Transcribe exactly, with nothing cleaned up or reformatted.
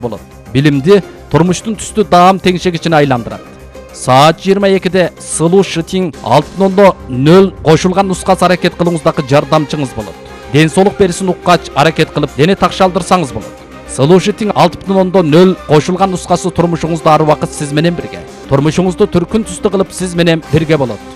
болот. Билимди турмуштун түстү даам теңшегичине айландырат. Саат жыйырма экиде Сылуу Шытиң алты ноль ноль кошулган нускасы аракет кылууңуздагы жардамчыңыз болот. Ден соолук берисин уккач аракет кылып дене такшалдырсаңыз болот. Сылуу Шытиң алты ноль ноль кошулган нускасы турмушуңузда ар убакыт сиз менен бирге. Турмушуңузду түркүн түстү кылып сиз менен бирге болот.